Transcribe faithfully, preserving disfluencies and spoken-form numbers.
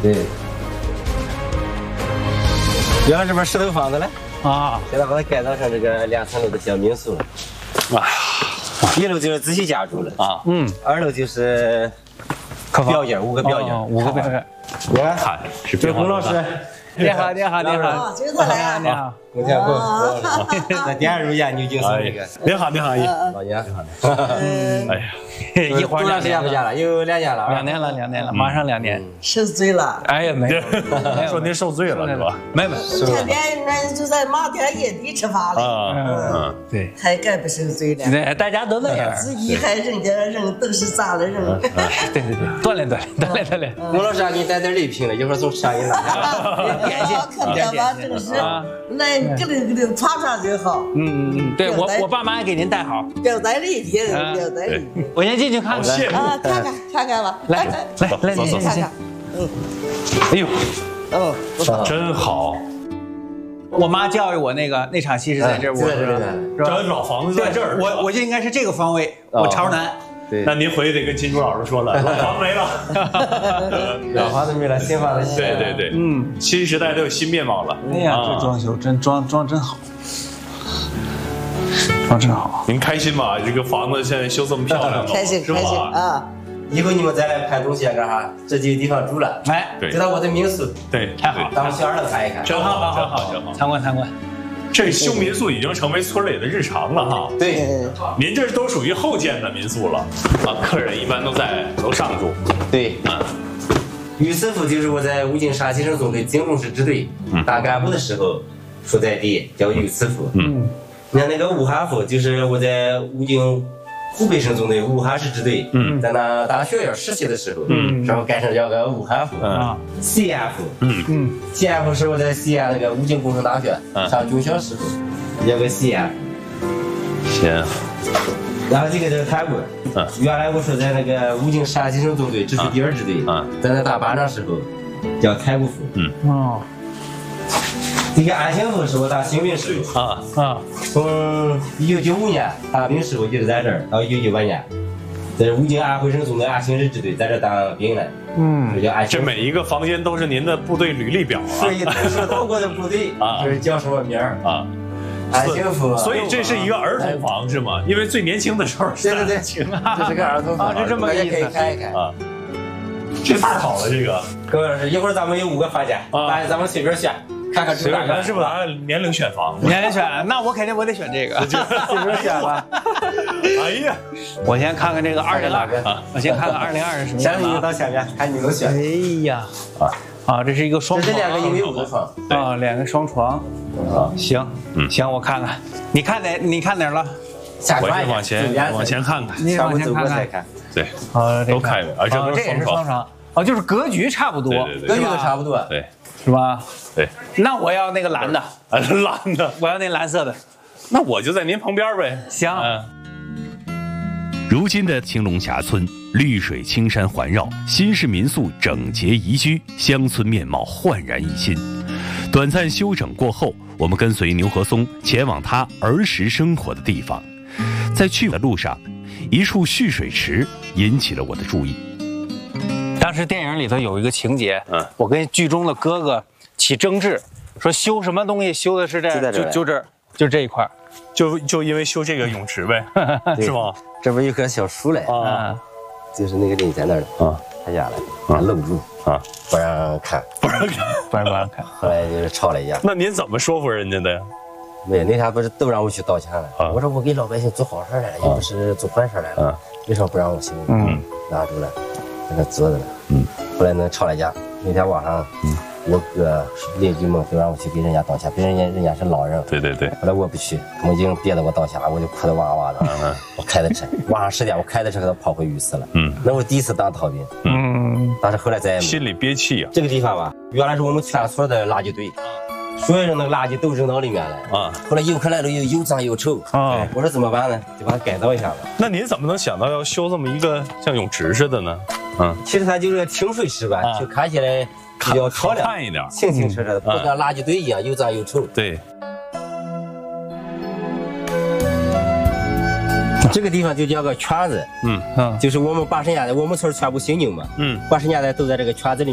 对。原来这边石头房子嘞啊， 现在把它改造成这个两层楼的小民宿了。 哇， 一楼就是自己家住了啊，嗯， 二楼就是标间，五个标间， 五个标间。 你看， 看是这龚老师。 你好，你好，你好， 这个来， 你好， 龚天凤，在第二入研究精神这个。 你好，你好，阿姨， 老娘， 哎呀，一会儿多长时间不见了？有两年了， 两年了，两年了，马上两年。 受罪了。 哎呀，没有，说您受罪了是吧？没没， 天天人就在马天野地吃饭了。 嗯，对， 还该不受罪了？ 对，大家都那样。 自己还人家人都是咋的人？ 对对对，锻炼锻炼锻炼锻炼。 龚老师，给你带点礼品了，一会儿从山里拿。 点心，可别吧，真是来给你给你尝尝就好。 嗯嗯嗯，对我我爸妈也给您带好， 不要带礼品，不要带礼品。 我先进去看看。 啊，看看看看吧， 来来来， 你看看。嗯， 哎呦， 哦， 真好。我妈教育我那个那场戏是在这儿，我在这儿， 这老房子在这儿， 我我就应该是这个方位，我朝南。 对， 那您回去得跟金珠老师说了，老房没了， 老房子没了，新房子。 对对对，嗯，新时代都有新面貌了。 哎呀，这装修真装装真好，装真好。 您开心吗？这个房子现在修这么漂亮， 开心开心啊！ 以后你们再来拍东西啊，干啥？这几个地方住了， 哎， 就到我的民宿， 对， 太好， 咱们小二楼看一看。 真好，真好，真好。 参观参观。 这修民宿已经成为村里的日常了哈。 对， 您这都属于后建的民宿了啊，客人一般都在楼上住。 对，啊，于师傅就是我在武警杀牺牲纵队警中市支队当干部的时候所在地，叫于师傅。嗯，你看那个武汉府，就是我在武警湖北省纵队武汉市支队，嗯，在那当学员实习的时候，嗯，然后改成叫个武汉府啊，西安府，嗯嗯，西安府是我在西安那个武警工程大学上军校时候，叫个西安。 行。 然后这个就是太谷，嗯，原来我说在那个武警陕西省纵队直属第二支队，嗯，在那打班长时候叫太谷府，嗯哦。 这个安庆府是我当新兵时候啊啊，从一九九五年当兵时候就是在这儿，到一九九八年，在武警安徽省纵队安庆市支队在这当兵来。嗯，这叫安庆。 这每一个房间都是您的部队履历表啊。 所以都是透过的部队啊，就是叫什么名儿啊？安庆府。 所以这是一个儿童房是吗？因为最年轻的时候是对对对，这是个儿童房， 是这么个意思。 可以看一看啊。 这太好了，这个。 各位老师，一会儿咱们有五个房间，啊，咱们随便选。 看看随便看是不是按年龄选房？ 年龄选，那我肯定我得选这个，随便选吧。 哎呀， 我先看看这个二零二啊，我先看看二零二是什么样。下面到下面，看你能选。 哎呀，啊啊，这是一个双床， 这是两个一个五个床啊，两个双床。啊，行，嗯，行，我看看，你看哪？你看哪儿了？ 下我往前往前看看， 你往前看看。 对，啊，都看一遍，啊， 这也是双床，哦，就是格局差不多， 格局都差不多， 对。 是吧？ 对， 那我要那个蓝的， 啊，蓝的， 我要那蓝色的， 那我就在您旁边呗。 行。 如今的青龙峡村，绿水青山环绕，新式民宿整洁宜居，乡村面貌焕然一新。短暂休整过后，我们跟随牛和松前往他儿时生活的地方。在去的路上，一处蓄水池引起了我的注意。 当时电影里头有一个情节，嗯，我跟剧中的哥哥起争执，说修什么东西，修的是这，就就这，就这一块， 就就因为修这个泳池呗，是吗？ 这不有棵小树嘞啊，就是那个人在那儿啊，他家来，他愣住啊，不让看， 不让看， 不让不让看。 后来就是吵了一架。 那您怎么说服人家的呀？ 没，那天不是都让我去道歉了？我说我给老百姓做好事来了，又不是做坏事来了，为啥不让我修？嗯，拿住了。 在那坐着呢，嗯，后来呢吵了架。那天晚上，嗯，我哥邻居们都让我去给人家道歉，别人家人家是老人，对对对。后来我不去，他们已经憋得我倒下，我就哭得哇哇的。嗯，我开的车，晚上十点我开的车给他跑回浴室了。嗯，那我第一次当逃兵。嗯，但是后来在心里憋气呀。 这个地方吧，原来是我们全村的垃圾堆，所有人的垃圾都扔到里面来啊。后来游客来了又又脏又臭啊，我说怎么办呢？就把它改造一下吧。 那您怎么能想到要修这么一个像泳池似的呢？ 嗯，其实它就是个清水池吧，啊、就看起来比较漂亮， 看一点， 清清澈澈的，不像垃圾堆一样又脏又臭。 对。 这个地方就叫个圈子，嗯嗯，就是我们八十年代，我们村全部姓牛嘛，嗯，八十年代都在这个圈子里。